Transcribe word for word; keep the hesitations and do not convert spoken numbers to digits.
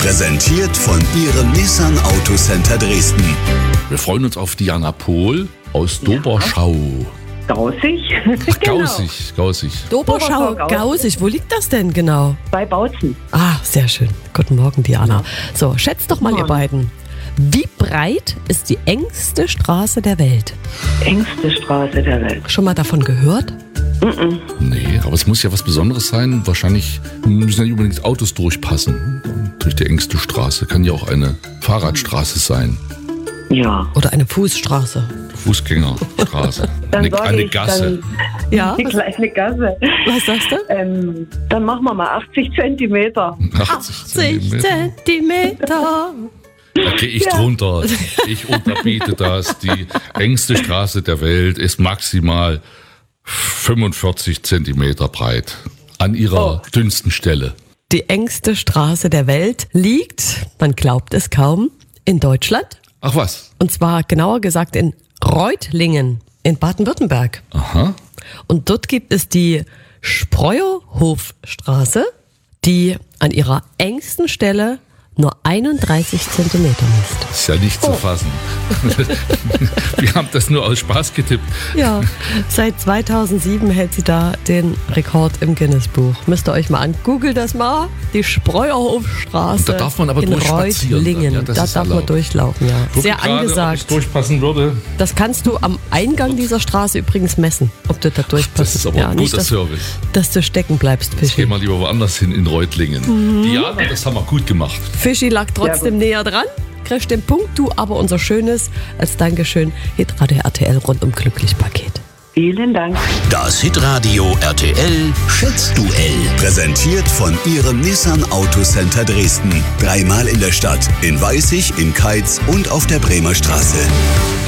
Präsentiert von Ihrem Nissan Autocenter Dresden. Wir freuen uns auf Diana Pohl aus Doberschau. Gausig. Ach, Gausig, Gausig. Doberschau, Gausig. Wo liegt das denn genau? Bei Bautzen. Ah, sehr schön. Guten Morgen, Diana. So, schätzt doch mal, ihr beiden. Wie breit ist die engste Straße der Welt? Engste Straße der Welt. Schon mal davon gehört? Mm-mm. Nee, aber es muss ja was Besonderes sein. Wahrscheinlich müssen ja nicht unbedingt Autos durchpassen. Durch die engste Straße. Kann ja auch eine Fahrradstraße sein. Ja. Oder eine Fußstraße? Fußgängerstraße. Dann eine sag eine ich, Gasse. Dann, Ja. die kleine Gasse. Was sagst du? Ähm, dann machen wir mal achtzig Zentimeter. achtzig Zentimeter. Da gehe ich Ja. drunter. Ich unterbiete das. Die engste Straße der Welt ist maximal fünfundvierzig Zentimeter breit. An ihrer Oh. dünnsten Stelle. Die engste Straße der Welt liegt, man glaubt es kaum, in Deutschland. Ach was? Und zwar genauer gesagt in Reutlingen in Baden-Württemberg. Aha. Und dort gibt es die Spreuerhofstraße, die an ihrer engsten Stelle nur einunddreißig Zentimeter misst. Ist ja nicht zu fassen. Wir haben das nur aus Spaß getippt. Ja, seit zweitausendsieben hält sie da den Rekord im Guinness-Buch. Müsst ihr euch mal an. Google das mal. Die Spreuerhofstraße. Da darf man aber in durchspazieren Reutlingen. dann, ja, das da ist darf man erlaubt. durchlaufen, ja. Guck Sehr gerade, ob angesagt. ich durchpassen würde. Das kannst du am Eingang dieser Straße übrigens messen, ob du da durchpasst. Das ist aber ja, ein nicht, guter dass, Service. dass du stecken bleibst, Ich gehe Fischi. mal lieber woanders hin in Reutlingen. Diana, das haben wir gut gemacht. Fischi lag trotzdem näher dran. Kriegst den Punkt, du aber unser schönes, als Dankeschön, Hitradio R T L rundum glücklich Paket. Vielen Dank. Das Hitradio R T L Schätzduell. Präsentiert von Ihrem Nissan Autocenter Dresden. Dreimal in der Stadt. In Weißig, in Keitz und auf der Bremer Straße.